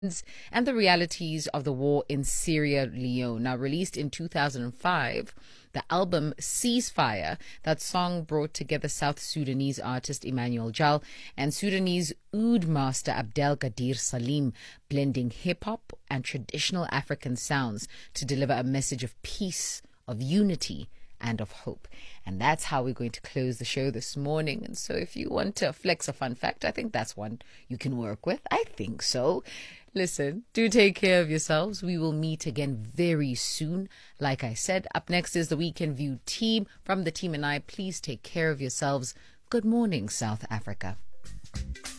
and the realities of the war in Sierra Leone. Now, released in 2005, the album Ceasefire, that song brought together South Sudanese artist Emmanuel Jal and Sudanese oud master Abdel Gadir Salim, blending hip hop and traditional African sounds to deliver a message of peace, of unity, and of hope. And that's how we're going to close the show this morning. And so if you want to flex a fun fact, I think that's one you can work with. I think so. Listen, do take care of yourselves. We will meet again very soon. Like I said, up next is the Weekend View team. From the team and I, please take care of yourselves. Good morning, South Africa.